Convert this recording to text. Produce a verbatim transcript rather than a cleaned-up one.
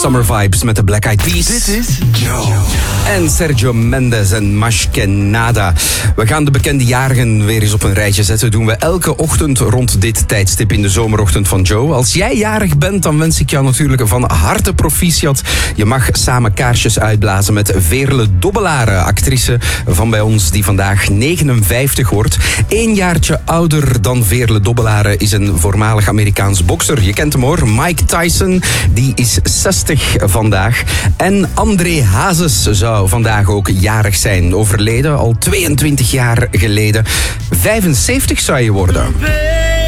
Summer Vibes met de Black Eyed Peas. Dit is Joe. En Sergio Mendes en Mashkenada. We gaan de bekende jarigen weer eens op een rijtje zetten. Doen we elke ochtend rond dit tijdstip in de zomerochtend van Joe. Als jij jarig bent, dan wens ik jou natuurlijk van harte proficiat. Je mag samen kaarsjes uitblazen met Veerle Dobbelare, actrice van bij ons die vandaag negenenvijftig wordt. Eén jaartje ouder dan Veerle Dobbelare is een voormalig Amerikaans bokser. Je kent hem hoor, Mike Tyson. Die is zestig vandaag. En André Hazes zou vandaag ook jarig zijn. Overleden al tweeëntwintig jaar geleden. vijfenzeventig zou je worden.